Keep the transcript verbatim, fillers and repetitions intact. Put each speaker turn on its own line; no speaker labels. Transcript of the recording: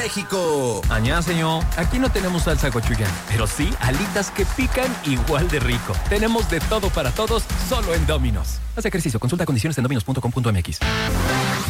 México.
Añá, señor. Aquí no tenemos salsa gochuján, pero sí alitas que pican igual de rico. Tenemos de todo para todos, solo en Domino's. Haz ejercicio, consulta condiciones en dominos punto com punto m x.